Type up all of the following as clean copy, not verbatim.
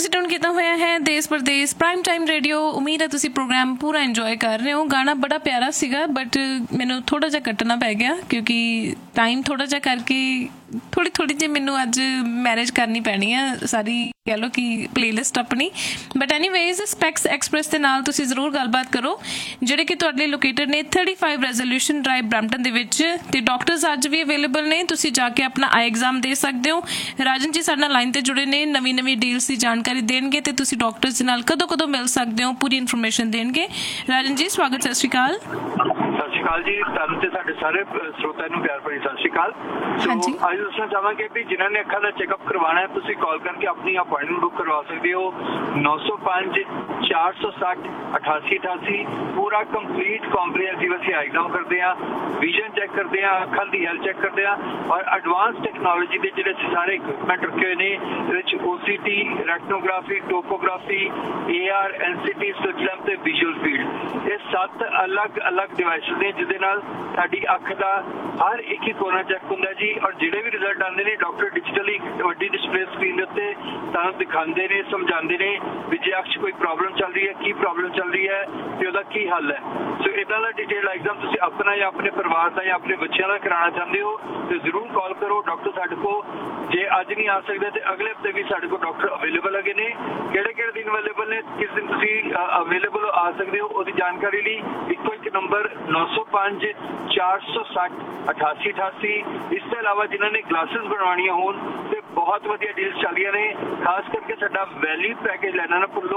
ਤੁਸੀਂ ਟਿਊਨ ਕੀਤਾ ਹੋਇਆ ਹੈ ਦੇਸ਼ ਪ੍ਰਦੇਸ਼ ਪ੍ਰਾਈਮ ਟਾਈਮ ਰੇਡੀਓ। ਉਮੀਦ ਹੈ ਤੁਸੀਂ ਪ੍ਰੋਗਰਾਮ ਪੂਰਾ ਇੰਜੋਏ ਕਰ ਰਹੇ ਹੋ। ਗਾਣਾ ਬੜਾ ਪਿਆਰਾ ਸੀਗਾ ਬਟ ਮੈਨੂੰ ਥੋੜ੍ਹਾ ਜਿਹਾ ਕੱਟਣਾ ਪੈ ਗਿਆ ਕਿਉਂਕਿ ਟਾਈਮ ਥੋੜ੍ਹਾ ਜਿਹਾ ਕਰਕੇ ਥੋੜ੍ਹੀ ਜਿਹੀ ਮੈਨੂੰ ਅੱਜ ਮੈਨੇਜ ਕਰਨੀ ਪੈਣੀ ਹੈ ਸਾਰੀ ਕਹਿ ਲਓ ਕਿ ਪਲੇਲਿਸਟ ਆਪਣੀ। ਬਟ ਐਨੀਵੇਜ਼ ਸਪੈਕਸ ਐਕਸਪ੍ਰੈਸ ਦੇ ਨਾਲ ਤੁਸੀਂ ਜ਼ਰੂਰ ਗੱਲਬਾਤ ਕਰੋ ਜਿਹੜੇ ਕਿ ਤੁਹਾਡੇ ਲਈ ਲੋਕੇਟਡ ਨੇ 35 ਰੈਜ਼ੋਲਿਊਸ਼ਨ ਡਰਾਈਵ ਬਰੈਂਪਟਨ ਦੇ ਵਿੱਚ। ਅਤੇ ਡਾਕਟਰਸ ਅੱਜ ਵੀ ਅਵੇਲੇਬਲ ਨੇ, ਤੁਸੀਂ ਜਾ ਕੇ ਆਪਣਾ ਆਈ ਐਗਜ਼ਾਮ ਦੇ ਸਕਦੇ ਹੋ। ਰਾਜਨ ਜੀ ਸਾਡੇ ਨਾਲ ਲਾਈਨ 'ਤੇ ਜੁੜੇ ਨੇ, ਨਵੀਂ ਡੀਲਸ ਦੀ ਜਾਣਕਾਰੀ ਦੇਣਗੇ ਅਤੇ ਤੁਸੀਂ ਡਾਕਟਰਸ ਦੇ ਨਾਲ ਕਦੋਂ ਮਿਲ ਸਕਦੇ ਹੋ ਪੂਰੀ ਇਨਫੋਰਮੇਸ਼ਨ ਦੇਣਗੇ। ਰਾਜਨ ਜੀ ਸਵਾਗਤ, ਸਤਿ ਸ਼੍ਰੀ ਅਕਾਲ। ਸਤਿ ਸ਼੍ਰੀ ਅਕਾਲ ਜੀ, ਤੁਹਾਨੂੰ ਤੇ ਸਾਡੇ ਸਾਰੇ ਸਰੋਤਿਆਂ ਨੂੰ ਪਿਆਰ ਭਰੀ ਸਤਿ ਸ਼੍ਰੀ ਅਕਾਲ। ਅੱਜ ਦੱਸਣਾ ਚਾਹਾਂਗੇ ਵੀ ਜਿਨ੍ਹਾਂ ਨੇ ਅੱਖਾਂ ਦਾ ਚੈੱਕਅਪ ਕਰਵਾਉਣਾ ਹੈ ਤੁਸੀਂ ਕਾਲ ਕਰਕੇ ਆਪਣੀ ਅਪਾਇੰਟਮੈਂਟ ਬੁੱਕ ਕਰਵਾ ਸਕਦੇ ਹੋ 905 460 8888। ਪੂਰਾ ਕੰਪਲੀਟ ਕੰਪਰੀਹੈਂਸਿਵ ਅਸੀਂ ਐਗਜ਼ਾਮ ਕਰਦੇ ਹਾਂ, ਵਿਜ਼ਨ ਚੈੱਕ ਕਰਦੇ ਹਾਂ, ਅੱਖਾਂ ਦੀ ਹੈਲਥ ਚੈੱਕ ਕਰਦੇ ਹਾਂ ਔਰ ਐਡਵਾਂਸ ਟੈਕਨੋਲੋਜੀ ਦੇ ਜਿਹੜੇ ਸਾਰੇ ਇਕਵਿਪਮੈਂਟ ਰੱਖੇ ਹੋਏ ਨੇ ਇਹਦੇ ਵਿੱਚ OCT, ਰੈਟਨੋਗ੍ਰਾਫੀ, topography, AR, NCT, slit lamp ਤੇ ਵਿਜ਼ੂਅਲ ਫੀਲਡ। ਇਹ 7 ਅਲੱਗ ਡਿਵਾਈਸਿਸ ਨੇ ਜਿਹਦੇ ਨਾਲ ਸਾਡੀ ਅੱਖ ਦਾ ਹਰ ਇੱਕ ਹੀ ਕੋਨਾ ਚੈੱਕ ਹੁੰਦਾ ਜੀ। ਔਰ ਜਿਹੜੇ ਵੀ ਰਿਜ਼ਲਟ ਆਉਂਦੇ ਨੇ ਡਾਕਟਰ ਡਿਜੀਟਲੀ ਵੱਡੀ ਡਿਸਪਲੇ ਸਕਰੀਨ ਦੇ ਉੱਤੇ ਤੁਹਾਨੂੰ ਦਿਖਾਉਂਦੇ ਨੇ, ਸਮਝਾਉਂਦੇ ਨੇ ਵੀ ਜੇ ਅੱਖ 'ਚ ਕੋਈ ਪ੍ਰੋਬਲਮ ਚੱਲ ਰਹੀ ਹੈ, ਕੀ ਪ੍ਰੋਬਲਮ ਚੱਲ ਰਹੀ ਹੈ ਤੇ ਉਹਦਾ ਕੀ ਹੱਲ ਹੈ। ਸੋ ਇੱਦਾਂ ਦਾ ਡਿਟੇਲ ਐਗਜ਼ਾਮ ਤੁਸੀਂ ਆਪਣਾ ਜਾਂ ਆਪਣੇ ਪਰਿਵਾਰ ਦਾ ਜਾਂ ਆਪਣੇ ਬੱਚਿਆਂ ਦਾ ਕਰਾਉਣਾ ਚਾਹੁੰਦੇ ਹੋ ਤੇ ਜ਼ਰੂਰ ਕਾਲ ਕਰੋ। ਡਾਕਟਰ ਸਾਡੇ ਕੋਲ ਜੇ ਅੱਜ ਨਹੀਂ ਆ ਸਕਦੇ ਤੇ ਅਗਲੇ ਹਫ਼ਤੇ ਵੀ ਸਾਡੇ ਕੋਲ ਡਾਕਟਰ ਅਵੇਲੇਬਲ ਹੈਗੇ ਨੇ। ਕਿਹੜੇ ਦਿਨ ਅਵੇਲੇਬਲ ਨੇ, ਕਿਸ ਦਿਨ ਤੁਸੀਂ ਅਵੇਲੇਬਲ ਆ ਸਕਦੇ ਹੋ ਉਹਦੀ ਜਾਣਕਾਰੀ ਲਈ ਇੱਕੋ ਇੱਕ ਨੰਬਰ 905 460 8888। ਇਸ ਤੋਂ ਇਲਾਵਾ ਜਿਨ੍ਹਾਂ ਨੇ ਗਲਾਸਿਸ ਬਣਵਾਉਣੀਆਂ ਹੋਣ ਤੇ ਬਹੁਤ ਵਧੀਆ ਡੀਲਸ ਚੱਲੀਆਂ ਨੇ। ਖਾਸ ਕਰਕੇ ਸਾਡਾ ਵੈਲਿਊ ਪੈਕੇਜ ਲੈਣਾ ਨਾ ਭੁੱਲੋ।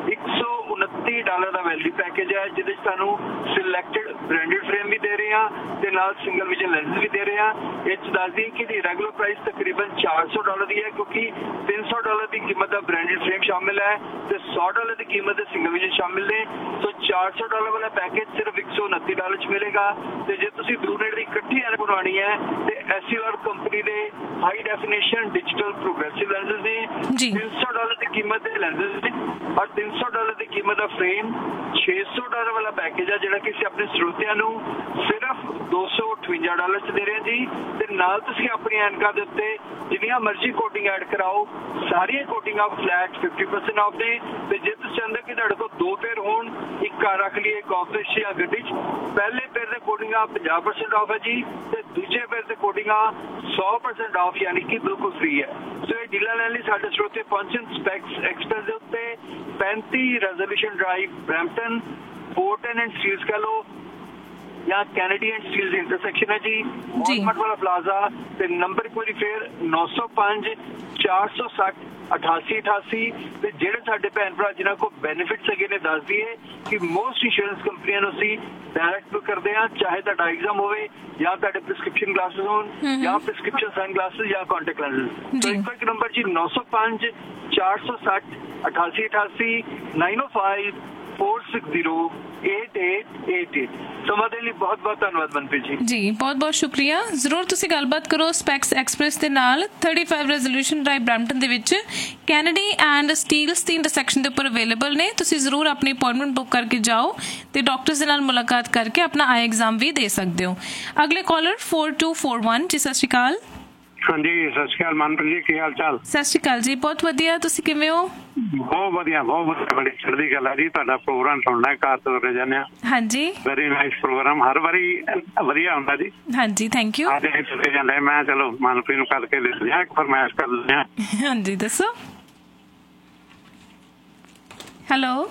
$129 ਦਾ ਵੈਲਿਊ ਪੈਕੇਜ ਹੈ ਜਿਹਦੇ 'ਚ ਤੁਹਾਨੂੰ ਸਿਲੈਕਟਡ ਬ੍ਰਾਂਡਡ ਫਰੇਮ ਵੀ ਦੇ ਰਹੇ ਹਾਂ ਤੇ ਨਾਲ ਸਿੰਗਲ ਵਿਜ਼ਨ ਲੈਂਸ ਵੀ ਦੇ ਰਹੇ ਹਾਂ। ਇਹ 'ਚ ਦੱਸ ਦਈਏ ਕਿ ਇਹਦੀ ਰੈਗੂਲਰ ਪ੍ਰਾਈਸ ਤਕਰੀਬਨ $400 ਦੀ ਹੈ ਕਿਉਂਕਿ $300 ਦੀ ਕੀਮਤ ਦਾ ਬ੍ਰਾਂਡਡ ਫਰੇਮ ਸ਼ਾਮਿਲ ਹੈ ਤੇ $100 ਦੀ ਕੀਮਤ ਦੇ ਸਿੰਗਲ ਵਿਜ਼ਨ ਸ਼ਾਮਿਲ ਨੇ। ਸੋ $400 ਵਾਲਾ ਪੈਕੇਜ ਸਿਰਫ $129 'ਚ ਮਿਲੇਗਾ। ਤੇ ਜੇ ਤੁਸੀਂ ਬਲੂਨੇਟ ਦੀ ਇਕੱਠੀ ਐਨਕ ਬਣਵਾਉਣੀ ਹੈ ਤੇ SUR ਕੰਪਨੀ ਦੇ high definition digital progressive lenses ਨੇ। $300 ਦੀ ਕੀਮਤ ਦੇ ਲੈਂਸਸ ਨੇ ਔਰ $300 ਦੀ ਕੀਮਤ ਦਾ ਫਰੇਮ। $600 ਵਾਲਾ ਪੈਕੇਜ ਆ ਜਿਹੜਾ ਕਿ ਅਸੀਂ ਆਪਣੇ ਸਰੋਤਿਆਂ ਨੂੰ ਸਿਰਫ $258 'ਚ ਦੇ ਰਹੇ ਹਾਂ ਜੀ। ਤੇ ਨਾਲ ਤੁਸੀਂ ਆਪਣੀ ਐਨਕਾਂ ਦੇ ਉੱਤੇ ਜਿੰਨੀਆਂ ਮਰਜ਼ੀ ਕੋਟਿੰਗ ਐਡ ਕਰਾਓ, ਸਾਰੀਆਂ ਕੋਟਿੰਗਾਂ ਫਲੈਟ 50% ਆਫ ਨੇ। ਤੇ ਜੇ ਤੁਸੀਂ ਚਾਹੁੰਦੇ ਕਿ ਤੁਹਾਡੇ ਕੋਲ 2 ਪੇਅਰ ਹੋਣ, ਇੱਕ ਘਰ ਰੱਖ ਲਈਏ ਇੱਕ ਆਫਿਸ ਜਾਂ ਗੱਡੀ 'ਚ, ਪਹਿਲੇ ਪੇਅਰ ਦੇ ਕੋਟਿੰਗਾਂ 50% ਆਫ ਹੈ ਜੀ ਤੇ ਦੂਜੇ ਪੇਅਰ ਦੇ ਕੋਟਿੰਗਾਂ 100% ਆਫ ਯਾਨੀ ਕਿ ਬਿਲਕੁਲ ਫ੍ਰੀ ਹੈ। ਸੋ ਇਹ ਡੀਲਾਂ ਲੈਣ ਲਈ ਸਾਡੇ ਸਰੋਤੇ ਪਹੁੰਚਣ ਸਪੈਕਸ ਐਕਸਪ੍ਰੈਸ ਦੇ ਉੱਤੇ 35 resolution drive Brampton, ਫੋਰਟਨ and Steeles ਕਹਿ ਲਓ ਜਾਂ ਕੈਨੇਡੀ ਐਂਡ ਸਟੀਲਸ ਇੰਟਰਸੈਕਸ਼ਨ ਹੈ ਜੀ, ਵਾਲਮਾਰਟ ਵਾਲਾ ਪਲਾਜ਼ਾ। ਤੇ ਨੰਬਰ ਇੱਕ ਵਾਰੀ ਫੇਰ 905 460 8888। ਤੇ ਜਿਹੜੇ ਸਾਡੇ ਭੈਣ ਭਰਾ ਜਿਨ੍ਹਾਂ ਕੋਲ ਬੈਨੀਫਿਟਸ ਹੈਗੇ ਨੇ ਦੱਸ ਦਈਏ ਕਿ ਮੋਸਟ ਇੰਸ਼ੋਰੈਂਸ ਕੰਪਨੀਆਂ ਨੂੰ ਅਸੀਂ ਡਾਇਰੈਕਟ ਕਰਦੇ ਹਾਂ, ਚਾਹੇ ਤੁਹਾਡਾ ਐਗਜ਼ਾਮ ਹੋਵੇ ਜਾਂ ਤੁਹਾਡੇ ਪ੍ਰਿਸਕ੍ਰਿਪਸ਼ਨ ਗਲਾਸਿਸ ਹੋਣ ਜਾਂ ਪ੍ਰਿਸਕ੍ਰਿਪਸ਼ਨ ਸਨ ਗਲਾਸਿਸ ਜਾਂ ਕੰਟੈਕਟ ਲੈਂਸਿਸ। ਸੋ ਇੱਕੋ ਇੱਕ ਨੰਬਰ ਜੀ 905 460 8888 905 460 8888। ਸਮਾਂ ਦੇ ਲਈ ਬਹੁਤ ਧੰਨਵਾਦ ਮਨਪ੍ਰੀਤ ਜੀ। ਬਹੁਤ ਸ਼ੁਕਰੀਆ। ਜ਼ਰੂਰ ਤੁਸੀਂ ਗੱਲਬਾਤ ਕਰੋ ਸਪੈਕਸ ਐਕਸਪ੍ਰੈਸ ਦੇ ਨਾਲ 35 ਰੈਜ਼ੋਲਿਊਸ਼ਨ ਡਰਾਈਵ ਬਰੈਂਪਟਨ ਦੇ ਵਿੱਚ। Kennedy and Steeles the intersection ਦੇ ਉੱਪਰ ਅਵੇਲੇਬਲ ਨੇ। ਤੁਸੀਂ ਜ਼ਰੂਰ ਆਪਣੀ ਅਪਾਇੰਟਮੈਂਟ ਬੁੱਕ ਕਰਕੇ ਜਾਓ ਤੇ ਡਾਕਟਰਸ ਦੇ ਨਾਲ ਮੁਲਾਕਾਤ ਕਰਕੇ ਆਪਣਾ ਆਈ ਐਗਜ਼ਾਮ ਵੀ ਦੇ ਸਕਦੇ ਹੋ। ਅਗਲੇ ਕਾਲਰ 4241 ਜੀ, ਸਤਿ ਸ਼੍ਰੀ ਅਕਾਲ। ਹਾਂਜੀ ਸਤਿ ਸ਼੍ਰੀ ਅਕਾਲ ਮਨਪ੍ਰੀਤ ਜੀ, ਕੀ ਹਾਲ ਚਾਲ? ਸਤਿ ਸ਼੍ਰੀ ਅਕਾਲ ਜੀ, ਬਹੁਤ ਵਧੀਆ, ਤੁਸੀਂ ਕਿਵੇਂ ਹੋ? ਬਹੁਤ ਵਧੀਆ ਬੜੀ ਚੜ੍ਹਦੀ ਗੱਲ ਹੈ ਜੀ। ਤੁਹਾਡਾ ਪ੍ਰੋਗਰਾਮ ਸੁਣਨਾ ਕਾਰ ਤੁਰੇ ਜਾਂਦੇ ਹਾਂ। ਹਾਂਜੀ, ਵੈਰੀ ਨਾਈਸ ਪ੍ਰੋਗਰਾਮ, ਹਰ ਵਾਰੀ ਵਧੀਆ ਹੁੰਦਾ ਜੀ। ਹਾਂਜੀ ਥੈਂਕ ਯੂ। ਅੱਜ ਤੁਰੇ ਜਾਂਦੇ ਮੈਂ ਚਲੋ ਮਨਪ੍ਰੀਤ ਨੂੰ ਕਰਕੇ ਦੇਖਦੇ ਹਾਂ, ਇੱਕ ਫਰਮਾਇਸ਼ ਕਰ ਦਿੰਦੇ ਹਾਂ। ਹਾਂਜੀ ਦੱਸੋ। ਹੈਲੋ,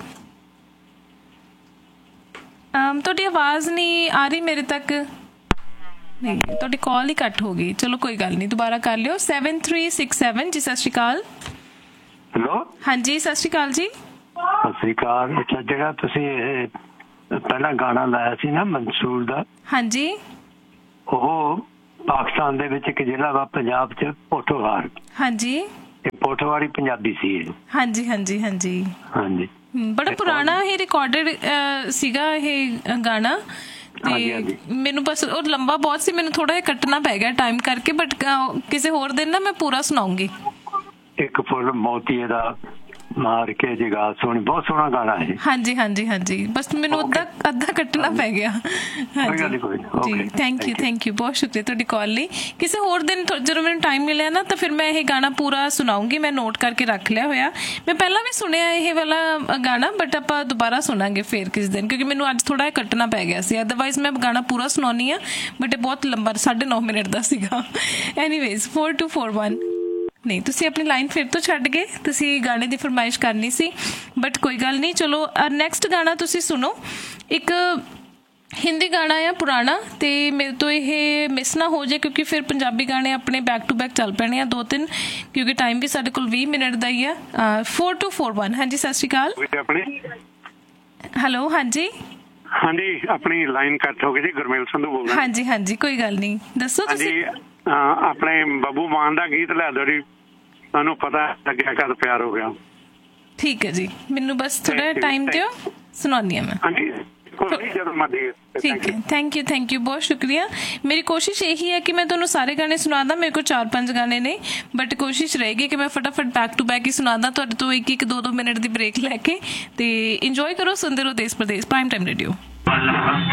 ਤੁਹਾਡੀ ਆਵਾਜ਼ ਨਹੀਂ ਆ ਰਹੀ ਮੇਰੇ ਤੱਕ। ਨਹੀਂ, ਤੁਹਾਡੀ ਕਾਲ ਹੀ ਕੱਟ ਹੋ ਗਈ। ਚਲੋ ਕੋਈ ਗੱਲ ਨਹੀਂ, ਦੁਬਾਰਾ ਕਰ ਲਿਓ। 7367 ਜੀ, ਸਤਿ ਸ਼੍ਰੀ ਅਕਾਲ। ਹੈਲੋ, ਹਾਂਜੀ ਸਤਿ ਸ਼੍ਰੀ ਅਕਾਲ ਜੀ। ਸਤਿ ਸ਼੍ਰੀ ਅਕਾਲ। ਅੱਛਾ, ਜਿਹੜਾ ਤੁਸੀਂ ਇਹ ਪਹਿਲਾਂ ਗਾਣਾ ਲਾਇਆ ਸੀ ਨਾ ਮਨਸੂਰ ਦਾ, ਹਾਂਜੀ, ਉਹ ਪਾਕਿਸਤਾਨ ਦੇ ਵਿੱਚ ਇੱਕ ਜ਼ਿਲ੍ਹਾ ਵਾ ਪੰਜਾਬ 'ਚ ਪੋਠੋਹਾਰ। ਹਾਂਜੀ, ਇਹ ਪੋਠੋਹਾਰੀ ਪੰਜਾਬੀ ਸੀ ਇਹ। ਹਾਂਜੀ ਹਾਂਜੀ ਹਾਂਜੀ ਹਾਂਜੀ, ਬੜਾ ਪੁਰਾਣਾ ਇਹ ਰਿਕਾਰਡਡ ਸੀਗਾ ਇਹ ਗਾਣਾ। ਤੇ ਮੈਨੂੰ ਬਸ ਉਹ ਲੰਬਾ ਬਹੁਤ ਸੀ, ਮੈਨੂੰ ਥੋੜਾ ਜਿਹਾ ਕੱਟਣਾ ਪੈ ਗਿਆ ਟਾਈਮ ਕਰਕੇ। ਬਟ ਕਿਸੇ ਹੋਰ ਦਿਨ ਨਾ ਮੈਂ ਪੂਰਾ ਸੁਣਾਉਂਗੀ। ਇੱਕ ਫੁੱਲ ਮੋਤੀਏ ਦਾ ਮਾਰ ਕੇ ਜਗਾ ਸੋਹਣੀ, ਬਹੁਤ ਸੋਹਣਾ ਗਾਣਾ ਹੈ। ਹਾਂਜੀ ਹਾਂਜੀ ਹਾਂਜੀ, ਬਸ ਮੈਨੂੰ ਅੱਧਾ ਕੱਟਣਾ ਪੈ ਗਿਆ। ਹਾਂਜੀ ਜੀ, ਥੈਂਕ ਯੂ ਬਹੁਤ ਸ਼ੁਕਰੀਆ ਤੁਹਾਡੀ ਕਾਲ ਲਈ। ਕਿਸੇ ਹੋਰ ਦਿਨ ਜਦੋਂ ਮੈਨੂੰ ਟਾਈਮ ਮਿਲਿਆ ਨਾ ਤਾਂ ਫਿਰ ਮੈਂ ਇਹ ਗਾਣਾ ਪੂਰਾ ਸੁਣਾਉਂਗੀ। ਮੈਂ ਨੋਟ ਕਰਕੇ ਰੱਖ ਲਿਆ ਹੋਇਆ, ਮੈਂ ਪਹਿਲਾਂ ਵੀ ਸੁਣਿਆ ਇਹ ਵਾਲਾ ਗਾਣਾ, ਬਟ ਆਪਾਂ ਦੁਬਾਰਾ ਸੁਣਾਂਗੇ ਫਿਰ ਕਿਸੇ ਦਿਨ, ਕਿਉਂਕਿ ਮੈਨੂੰ ਅੱਜ ਥੋੜਾ ਜਿਹਾ ਕੱਟਣਾ ਪੈ ਗਿਆ ਸੀ। ਅਦਰਵਾਈਜ਼ ਮੈਂ ਗਾਣਾ ਪੂਰਾ ਸੁਣਾਉਂਦੀ ਹਾਂ, ਬਟ ਇਹ ਬਹੁਤ ਲੰਬਾ 9.5 ਮਿੰਟ ਦਾ ਸੀਗਾ। ਐਨੀਵੇਜ਼ 4241 ਨਹੀਂ, ਤੁਸੀਂ ਆਪਣੀ ਲਾਈਨ ਫਿਰ ਤੋਂ ਛੱਡ ਗਏ, ਤੁਸੀਂ ਗਾਣੇ ਦੀ ਫਰਮਾਇਸ਼ ਕਰਨੀ ਸੀ, ਬਟ ਕੋਈ ਗੱਲ ਨਹੀਂ। ਚਲੋ ਨੈਕਸਟ ਗਾਣਾ ਤੁਸੀਂ ਸੁਣੋ। ਇੱਕ ਹਿੰਦੀ ਗਾਣਾ ਆ ਪੁਰਾਣਾ, ਤੇ ਮੇਰੇ ਤੋਂ ਇਹ ਮਿਸ ਨਾ ਹੋ ਜਾਏ, ਕਿਉਂਕਿ ਫਿਰ ਪੰਜਾਬੀ ਗਾਣੇ ਆਪਣੇ ਬੈਕ ਟੂ ਬੈਕ ਚੱਲ ਪੈਣੇ ਆ 2-3, ਕਿਉਂਕਿ ਟਾਈਮ ਵੀ ਸਾਡੇ ਕੋਲ 20 ਮਿੰਟ ਦਾ ਹੀ ਆ। 4241 ਹਾਂਜੀ, ਸਤਿ ਸ਼੍ਰੀ ਅਕਾਲ। ਹੈਲੋ ਹਾਂਜੀ ਹਾਂਜੀ, ਆਪਣੀ ਲਾਈਨ ਕੱਟ ਹੋ ਗਈ ਜੀ। ਗੁਰਮੇਲ ਸੰਧੂ ਬੋਲ ਰਿਹਾ। ਹਾਂਜੀ ਹਾਂਜੀ, ਕੋਈ ਗੱਲ ਨਹੀਂ, ਦੱਸੋ ਤੁਸੀਂ। ਆਪਣੇ ਬੱਬੂ ਮਾਨ ਦਾ ਗੀਤ ਲੈ ਦਿਓ ਜੀ, ਤੁਹਾਨੂੰ ਪਤਾ ਲੱਗਿਆ ਕਦ ਪਿਆਰ ਹੋ ਗਿਆ। ਠੀਕ ਹੈ ਜੀ, ਮੈਨੂੰ ਬਸ ਥੋੜਾ ਟਾਈਮ ਦਿਓ, ਸੁਣਾਉਂਦੀ ਹਾਂ ਮੈਂ। ਹਾਂਜੀ ਜਦੋਂ ਮਰਜ਼ੀ। ਠੀਕ ਹੈ, ਥੈਂਕ ਯੂ ਬਹੁਤ ਸ਼ੁਕਰੀਆ। ਮੇਰੀ ਕੋਸ਼ਿਸ਼ ਇਹੀ ਹੈ ਕਿ ਮੈਂ ਤੁਹਾਨੂੰ ਸਾਰੇ ਗਾਣੇ ਸੁਣਾਦਾ। ਮੇਰੇ ਕੋਲ 4-5 ਗਾਣੇ ਨੇ, ਬਟ ਕੋਸ਼ਿਸ਼ ਰਹੇਗੀ ਕਿ ਮੈਂ ਫਟਾਫਟ ਬੈਕ ਟੂ ਬੈਕ ਹੀ ਸੁਣਾਦਾ ਤੁਹਾਡੇ ਤੋਂ, 1-1 2-2 ਮਿੰਟ ਦੀ ਬ੍ਰੇਕ ਲੈ ਕੇ। ਤੇ ਇੰਜੋਏ ਕਰੋ, ਸੁਣਦੇ ਰਹੋ ਦੇਸ਼ ਪ੍ਰਦੇਸ਼ ਪ੍ਰਾਈਮ ਟਾਈਮ ਰੇਡੀਓ।